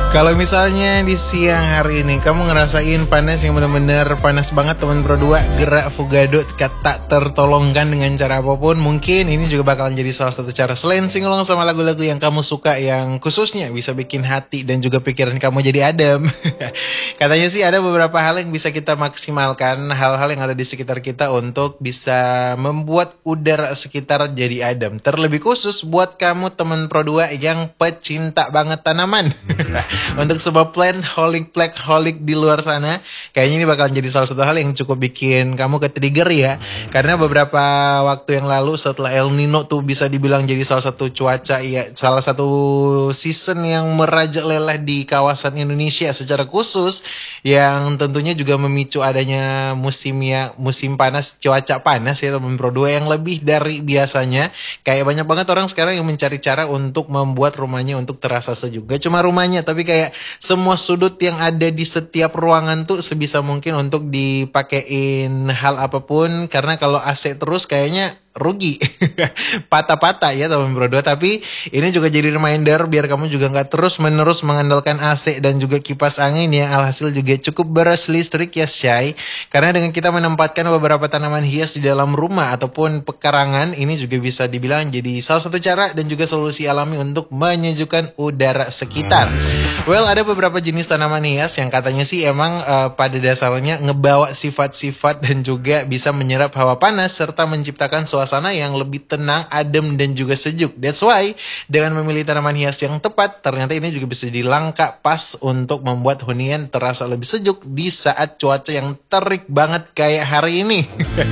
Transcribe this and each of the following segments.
Kalau misalnya di siang hari ini kamu ngerasain panas yang bener-bener panas banget teman Pro 2, gerak Fugado tak tertolongkan dengan cara apapun, mungkin ini juga bakalan jadi salah satu cara selain singalong sama lagu-lagu yang kamu suka yang khususnya bisa bikin hati dan juga pikiran kamu jadi adem. Katanya sih ada beberapa hal yang bisa kita maksimalkan, hal-hal yang ada di sekitar kita untuk bisa membuat udara sekitar jadi adem. Terlebih khusus buat kamu teman Pro 2 yang pecinta banget tanaman. Untuk sebuah plant holic di luar sana, kayaknya ini bakal jadi salah satu hal yang cukup bikin kamu ke-trigger ya. Karena beberapa waktu yang lalu setelah El Nino tuh bisa dibilang jadi salah satu cuaca ya, salah satu season yang merajalela di kawasan Indonesia secara khusus, yang tentunya juga memicu adanya musim panas, cuaca panas ya teman Pro 2 yang lebih dari biasanya. Kayak banyak banget orang sekarang yang mencari cara untuk membuat rumahnya untuk terasa sejuk. Gak cuma rumahnya, tapi kayak semua sudut yang ada di setiap ruangan tuh sebisa mungkin untuk dipakein hal apapun, karena kalau AC terus kayaknya rugi. Patah-patah ya teman Pro 2. Tapi ini juga jadi reminder biar kamu juga nggak terus menerus mengandalkan AC dan juga kipas angin ya. Alhasil juga cukup beras listrik ya Syai. Karena dengan kita menempatkan beberapa tanaman hias di dalam rumah ataupun pekarangan, ini juga bisa dibilang jadi salah satu cara dan juga solusi alami untuk menyejukkan udara sekitar. Well, ada beberapa jenis tanaman hias yang katanya sih emang pada dasarnya ngebawa sifat-sifat dan juga bisa menyerap hawa panas serta menciptakan suasana yang lebih tenang, adem, dan juga sejuk. That's why dengan memilih tanaman hias yang tepat, ternyata ini juga bisa jadi langkah pas untuk membuat hunian terasa lebih sejuk di saat cuaca yang terik banget kayak hari ini.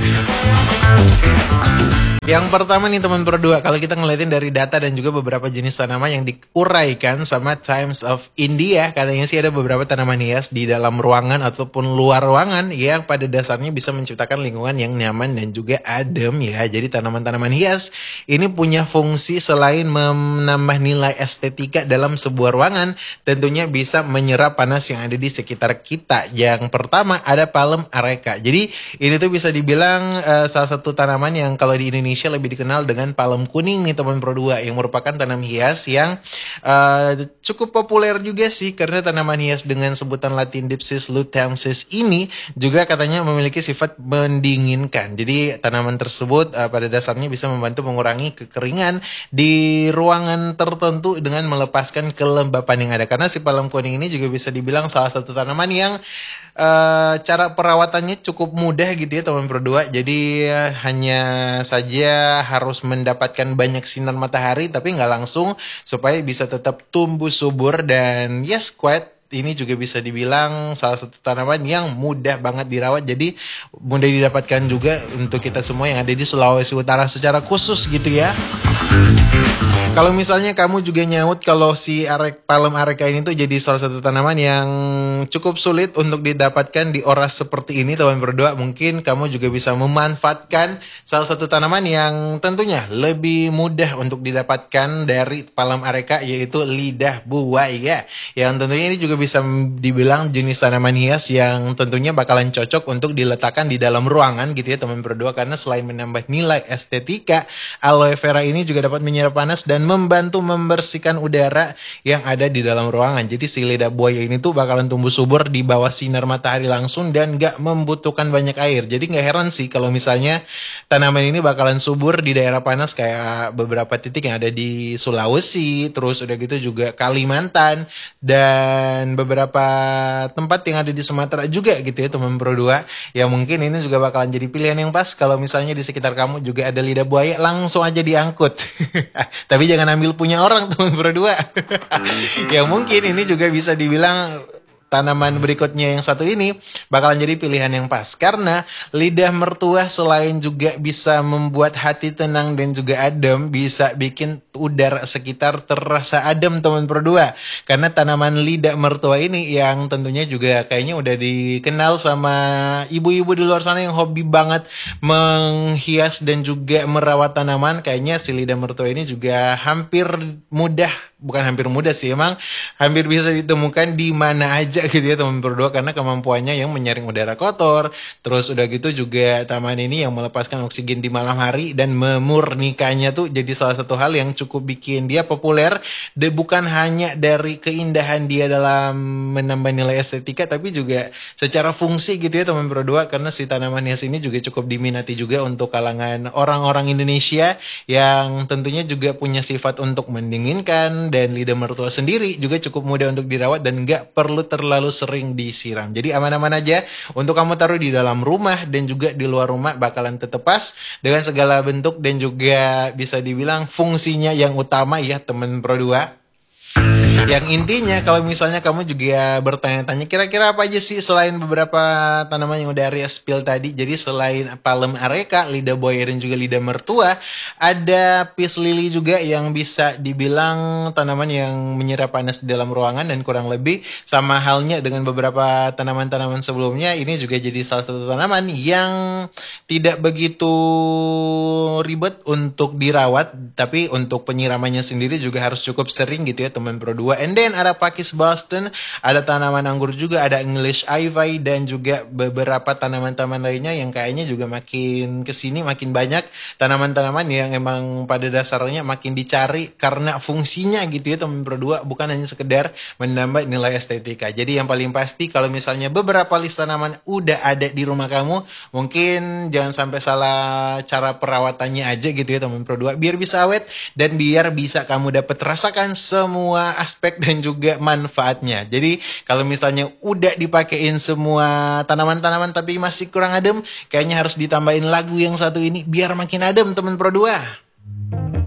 Yang pertama nih teman Pro 2, kalau kita ngeliatin dari data dan juga beberapa jenis tanaman yang diuraikan sama Times of India, katanya sih ada beberapa tanaman hias di dalam ruangan ataupun luar ruangan yang pada dasarnya bisa menciptakan lingkungan yang nyaman dan juga adem ya. Jadi tanaman-tanaman hias ini punya fungsi selain menambah nilai estetika dalam sebuah ruangan, tentunya bisa menyerap panas yang ada di sekitar kita. Yang pertama ada Palem areca. Jadi ini tuh bisa dibilang salah satu tanaman yang kalau di Indonesia lebih dikenal dengan palem kuning nih teman Pro 2, yang merupakan tanam hias yang cukup populer juga sih, karena tanaman hias dengan sebutan Latin Dipsis lutensis ini juga katanya memiliki sifat mendinginkan. Jadi tanaman tersebut pada dasarnya bisa membantu mengurangi kekeringan di ruangan tertentu dengan melepaskan kelembapan yang ada. Karena si palem kuning ini juga bisa dibilang salah satu tanaman yang cara perawatannya cukup mudah gitu ya teman Pro 2. Jadi hanya saja harus mendapatkan banyak sinar matahari tapi nggak langsung, supaya bisa tetap tumbuh subur. Dan yes, ini juga bisa dibilang salah satu tanaman yang mudah banget dirawat, jadi mudah didapatkan juga untuk kita semua yang ada di Sulawesi Utara secara khusus gitu ya. Kalau misalnya kamu juga nyaut kalau si palem areca ini tuh jadi salah satu tanaman yang cukup sulit untuk didapatkan di oras seperti ini teman Pro 2, mungkin kamu juga bisa memanfaatkan salah satu tanaman yang tentunya lebih mudah untuk didapatkan dari palem areca, yaitu lidah buaya. Yang tentunya ini juga bisa dibilang jenis tanaman hias yang tentunya bakalan cocok untuk diletakkan di dalam ruangan gitu ya teman Pro 2, karena selain menambah nilai estetika, aloe vera ini juga dapat menyerap panas dan membantu membersihkan udara yang ada di dalam ruangan. Jadi si lidah buaya ini tuh bakalan tumbuh subur di bawah sinar matahari langsung dan gak membutuhkan banyak air. Jadi gak heran sih kalau misalnya tanaman ini bakalan subur di daerah panas kayak beberapa titik yang ada di Sulawesi, terus udah gitu juga Kalimantan, dan beberapa tempat yang ada di Sumatera juga gitu ya teman Pro 2. Ya mungkin ini juga bakalan jadi pilihan yang pas kalau misalnya di sekitar kamu juga ada lidah buaya, langsung aja diangkut. Tapi jangan ambil punya orang teman Pro 2. Yang mungkin ini juga bisa dibilang tanaman berikutnya yang satu ini bakalan jadi pilihan yang pas, karena lidah mertua selain juga bisa membuat hati tenang dan juga adem, bisa bikin udara sekitar terasa adem teman Pro 2. Karena tanaman lidah mertua ini yang tentunya juga kayaknya udah dikenal sama ibu-ibu di luar sana yang hobi banget menghias dan juga merawat tanaman. Kayaknya si lidah mertua ini juga hampir mudah bukan hampir mudah sih, emang hampir bisa ditemukan di mana aja gitu ya teman berdua, karena kemampuannya yang menyaring udara kotor. Terus udah gitu juga taman ini yang melepaskan oksigen di malam hari dan memurnikannya tuh jadi salah satu hal yang cukup bikin dia populer. Dan bukan hanya dari keindahan dia dalam menambah nilai estetika, tapi juga secara fungsi gitu ya teman berdua, karena si tanaman hias ini juga cukup diminati juga untuk kalangan orang-orang Indonesia yang tentunya juga punya sifat untuk mendinginkan, dan lidah mertua sendiri juga cukup mudah untuk dirawat dan nggak perlu terlalu sering disiram. Jadi aman-aman aja untuk kamu taruh di dalam rumah dan juga di luar rumah bakalan tetap pas dengan segala bentuk dan juga bisa dibilang fungsinya yang utama ya teman Pro 2. Yang intinya kalau misalnya kamu juga bertanya-tanya kira-kira apa aja sih selain beberapa tanaman yang udah Arya spill tadi. Jadi selain palem areca, lidah buaya dan juga lidah mertua, ada peace lily juga yang bisa dibilang tanaman yang menyerap panas di dalam ruangan, dan kurang lebih sama halnya dengan beberapa tanaman-tanaman sebelumnya, ini juga jadi salah satu tanaman yang tidak begitu ribet untuk dirawat, tapi untuk penyiramannya sendiri juga harus cukup sering gitu ya teman Pro 2. And then ada Pakis Boston, ada tanaman anggur juga, ada English Ivy, dan juga beberapa tanaman-tanaman lainnya yang kayaknya juga makin kesini makin banyak tanaman-tanaman yang emang pada dasarnya makin dicari karena fungsinya gitu ya teman Pro 2, bukan hanya sekedar menambah nilai estetika. Jadi yang paling pasti kalau misalnya beberapa list tanaman udah ada di rumah kamu, mungkin jangan sampai salah cara perawatannya aja gitu ya teman Pro 2, biar bisa awet dan biar bisa kamu dapat rasakan semua aspek dan juga manfaatnya. Jadi kalau misalnya udah dipakein semua tanaman-tanaman tapi masih kurang adem, kayaknya harus ditambahin lagu yang satu ini biar makin adem teman Pro 2.